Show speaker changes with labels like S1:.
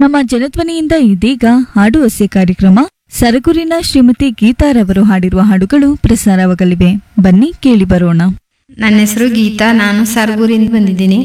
S1: ನಮ್ಮ ಜನಧ್ವನಿಯಿಂದ ಇದೀಗ ಹಾಡು ಹಸೆ ಕಾರ್ಯಕ್ರಮ ಸರಗೂರಿನ ಶ್ರೀಮತಿ ಗೀತಾರವರು ಹಾಡಿರುವ ಹಾಡುಗಳು ಪ್ರಸಾರವಾಗಲಿವೆ. ಬನ್ನಿ ಕೇಳಿ ಬರೋಣ.
S2: ನನ್ನ ಹೆಸರು ಗೀತಾ, ನಾನು ಸರಗೂರಿಂದ ಬಂದಿದ್ದೀನಿ.